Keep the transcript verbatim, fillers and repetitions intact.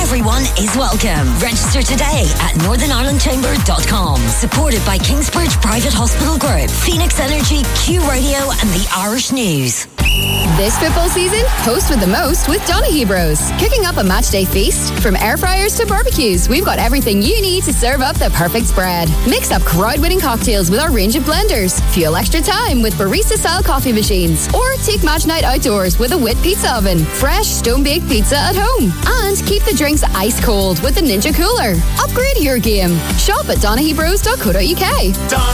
Everyone is welcome. Register today at northern ireland chamber dot com. Supported by Kingsbridge Private Hospital Group, Phoenix Energy, Q Radio and the Irish News. This football season, host with the most with Donaghy Bros. Cooking up a matchday feast? From air fryers to barbecues, we've got everything you need to serve up the perfect spread. Mix up crowd-winning cocktails with our range of blenders. Fuel extra time with barista-style coffee machines. Or take match night outdoors with a Wit pizza oven. Fresh, stone-baked pizza at home. And keep the drinks ice cold with the Ninja Cooler. Upgrade your game. Shop at donaghybros dot co dot uk.